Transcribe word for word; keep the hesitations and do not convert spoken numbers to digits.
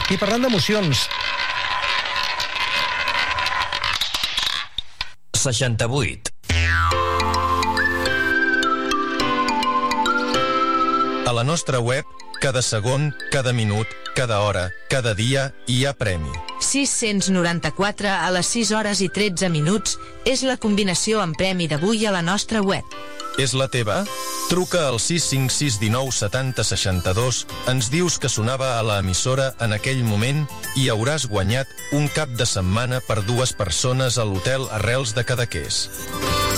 I parlant d'emocions... seixanta-vuit. A la nostra web, cada segon, cada minut, cada hora, cada dia hi ha premi. sis-cents noranta-quatre a les sis hores i tretze minuts és la combinació amb premi d'avui a la nostra web. És la teva? Truca al sis cinc sis un nou setanta seixanta-dos, ens dius que sonava a l'emissora en aquell moment i hauràs guanyat un cap de setmana per dues persones a l'hotel Arrels de Cadaqués.